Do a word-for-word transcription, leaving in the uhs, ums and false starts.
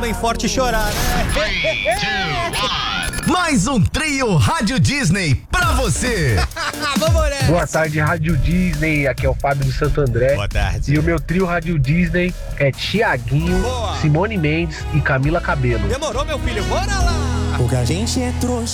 bem forte e chorar, né? Mais um trio Rádio Disney pra você. Vamos nessa. Boa tarde, Rádio Disney. Aqui é o Fábio do Santo André. Boa tarde. E o meu trio Rádio Disney é Tiaguinho, Boa. Simone Mendes e Camila Cabello. Demorou, meu filho. Bora lá. Porque a gente é trouxa.